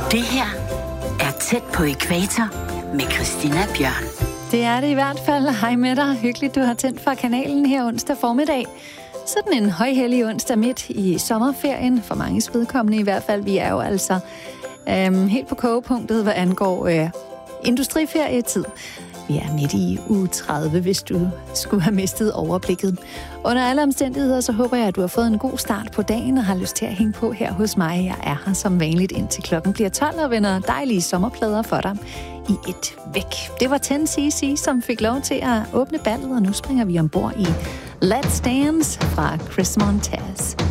Det her er Tæt på ækvator med Christina Bjørn. Det er det i hvert fald. Hej med dig. Hyggeligt, du har tændt for kanalen her onsdag formiddag. Sådan en højhellig onsdag midt i sommerferien, for mange vedkommende i hvert fald. Vi er jo altså helt på kogepunktet, hvad angår industriferietid. Vi er midt i uge 30, hvis du skulle have mistet overblikket. Under alle omstændigheder, så håber jeg, at du har fået en god start på dagen og har lyst til at hænge på her hos mig. Jeg er her som vanligt indtil klokken bliver 12 og vender dejlige sommerplader for dig i et væk. Det var 10cc, som fik lov til at åbne ballet, og nu springer vi ombord i Let's Dance fra Chris Montez.